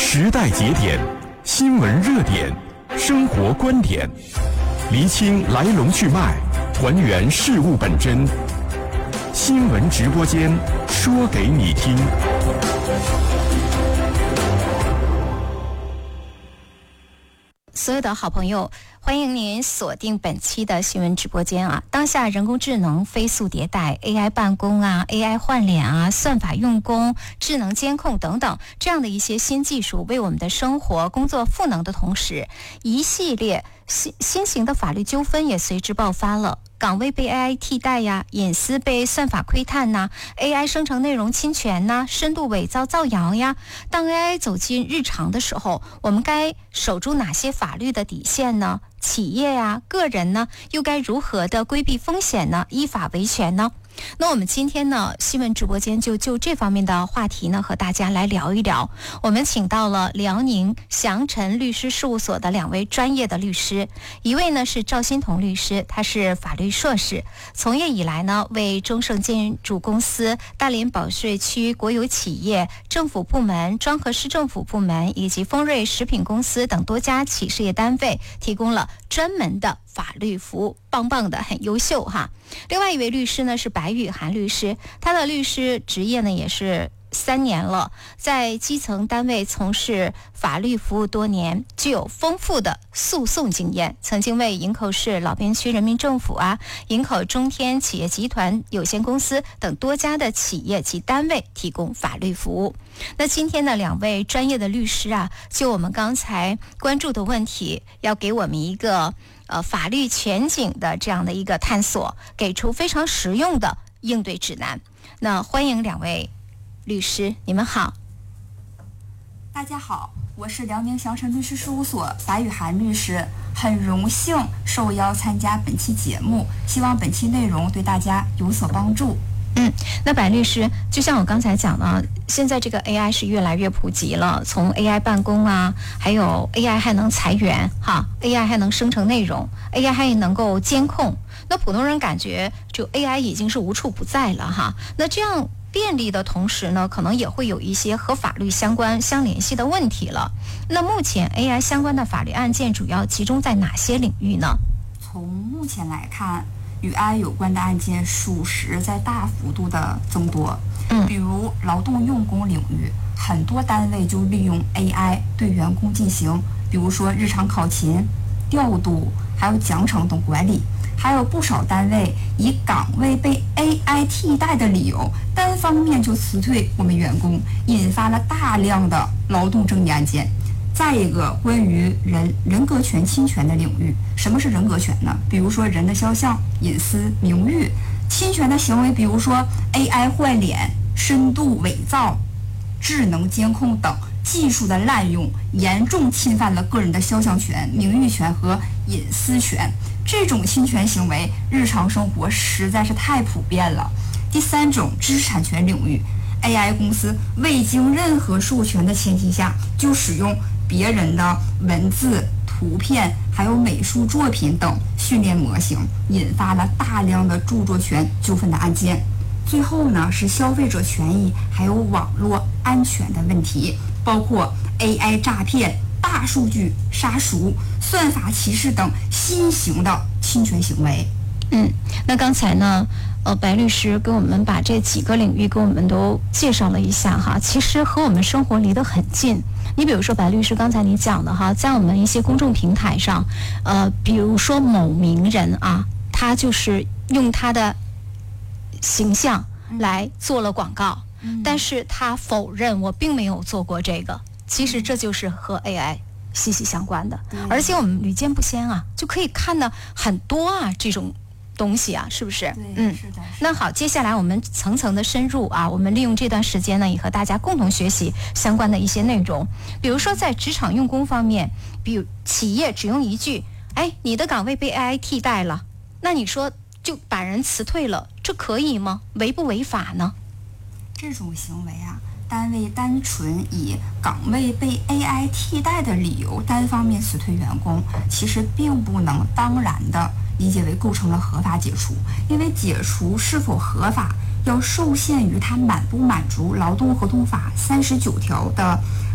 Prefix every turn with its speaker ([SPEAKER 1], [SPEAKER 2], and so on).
[SPEAKER 1] 时代节点，新闻热点，生活观点，厘清来龙去脉，还原事物本真。新闻直播间，说给你听。
[SPEAKER 2] 所有的好朋友，欢迎您锁定本期的新闻直播间啊！当下人工智能飞速迭代 ，AI 办公啊 ，AI 换脸啊，算法用工、智能监控等等，这样的一些新技术为我们的生活、工作赋能的同时，一系列新型的法律纠纷也随之爆发了。岗位被 AI 替代呀，隐私被算法窥探呐 ，AI 生成内容侵权呐，深度伪造造谣呀。当 AI 走进日常的时候，我们该守住哪些法律的底线呢？企业呀、个人呢，又该如何的规避风险呢？依法维权呢？那我们今天呢，新闻直播间就这方面的话题呢，和大家来聊一聊。我们请到了辽宁祥辰律师事务所的2位专业的律师，一位呢是赵新彤律师，他是法律硕士，从业以来呢，为中盛建筑公司、大连保税区国有企业、政府部门、庄河市政府部门以及丰瑞食品公司等多家企事业单位提供了专门的法律服务，棒棒的，很优秀哈。另外一位律师呢是白雨涵律师，他的律师职业呢也是3年了，在基层单位从事法律服务多年，具有丰富的诉讼经验，曾经为营口市老边区人民政府啊、营口中天企业集团有限公司等多家的企业及单位提供法律服务。那今天的2位专业的律师啊，就我们刚才关注的问题，要给我们一个法律全景的这样的一个探索，给出非常实用的应对指南。那欢迎2位律师，你们好。
[SPEAKER 3] 大家好，我是辽宁祥辰律师事务所白雨涵律师，很荣幸受邀参加本期节目，希望本期内容对大家有所帮助。
[SPEAKER 2] 那白律师，就像我刚才讲的，现在这个 AI 是越来越普及了，从 AI 办公啊，还有 AI 还能裁员哈 ，AI 还能生成内容 ，AI 还能够监控。那普通人感觉就 AI 已经是无处不在了哈。那这样便利的同时呢，可能也会有一些和法律相联系的问题了。那目前 AI 相关的法律案件主要集中在哪些领域呢？
[SPEAKER 3] 从目前来看，与 AI 有关的案件属实在大幅度的增多。比如劳动用工领域，很多单位就利用 AI 对员工进行，比如说日常考勤、调度，还有奖惩等管理。还有不少单位以岗位被 AI 替代的理由，单方面就辞退我们员工，引发了大量的劳动争议案件。再一个，关于人格权侵权的领域，什么是人格权呢？比如说人的肖像、隐私、名誉，侵权的行为，比如说 AI 换脸、深度伪造、智能监控等技术的滥用，严重侵犯了个人的肖像权、名誉权和隐私权。这种侵权行为，日常生活实在是太普遍了。第3种，知识产权领域， AI 公司未经任何授权的前提下，就使用别人的文字、图片还有美术作品等训练模型，引发了大量的著作权纠纷的案件。最后呢，是消费者权益还有网络安全的问题，包括 AI 诈骗、大数据杀熟、算法歧视等新型的侵权行为。
[SPEAKER 2] 那刚才呢，白律师给我们把这几个领域给我们都介绍了一下哈，其实和我们生活离得很近。你比如说白律师刚才你讲的哈，在我们一些公众平台上，比如说某名人啊，他就是用他的形象来做了广告，但是他否认我并没有做过这个，其实这就是和 AI 息息相关的，而且我们屡见不鲜啊，就可以看到很多啊这种东西啊，是不是？
[SPEAKER 3] 对，是的。
[SPEAKER 2] 那好，接下来我们层层的深入啊，我们利用这段时间呢，也和大家共同学习相关的一些内容。比如说在职场用工方面，比如企业只用一句，你的岗位被 AI 替代了，那你说就把人辞退了，这可以吗？违不违法呢？
[SPEAKER 3] 这种行为啊，单位单纯以岗位被 AI 替代的理由单方面辞退员工，其实并不能当然的理解为构成了合法解除，因为解除是否合法要受限于它满不满足劳动合同法39条的